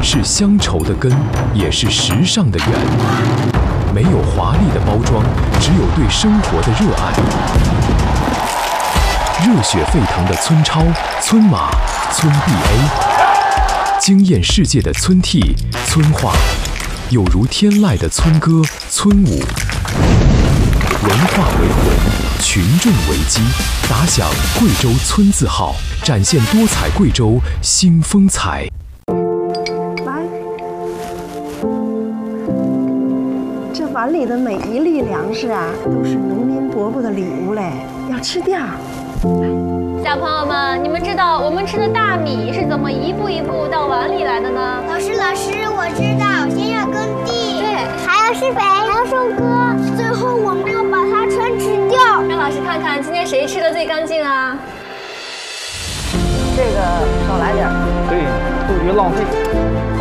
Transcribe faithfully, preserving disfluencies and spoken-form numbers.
是乡愁的根，也是时尚的源。没有华丽的包装，只有对生活的热爱。热血沸腾的村超、村马、村 B A， 惊艳世界的村 T、村话，有如天籁的村歌、村舞。文化为魂，群众为基，打响贵州村字号，展现多彩贵州新风采。 来，这碗里的每一粒粮食啊，都是农民伯伯的礼物嘞，要吃掉。 小朋友们，你们知道我们吃的大米是怎么一步一步到碗里来的呢？ 老师，老师，我知道，先要耕地， 对， 还要施肥，还要收割，最后我们要把它全吃掉。 让老师看看今天谁吃的最干净啊？ 这个少来点儿， 对，不许浪费。